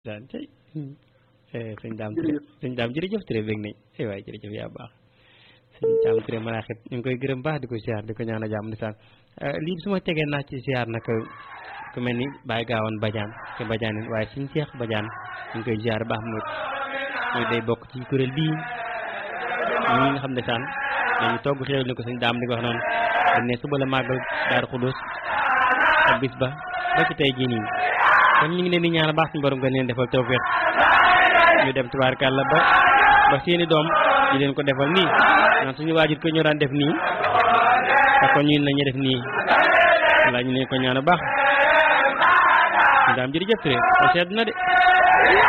daan tey sëñ daam jërëjëf Touré bég nañ waaye jërëjëf yaa baax sëñ daam Touré malaaxit ñu ngi koy gërëm baax di ko siyaar di ko ñaan a jàmm di saan lii su ma tegee naa ci siyaar nag ku mel ni Baye Gaawaan Badiane te Badiane waaye suñu Seex Badiane ñu ngi koy siyaar baax mooy day bokk ci kuréel bii ñi nga xam ne saan dañu togg xéewal ni ko sëñ daam di ko wax noonu dañ ne suba la màggal Daaru Xudoos ak bis ba ci tey jii nii kon ñu ngi leen di ñaan baax suñu borom nga leen defal tawfeex ñu dem tubaarkàlla ba seeni doom ñu leen ko defal nii naan suñu waajur ko ñu daan def nii te kon ñun nañu def nii walla ñu leen ko ñaan baax ñu daam jërëjëf Touré sedd na de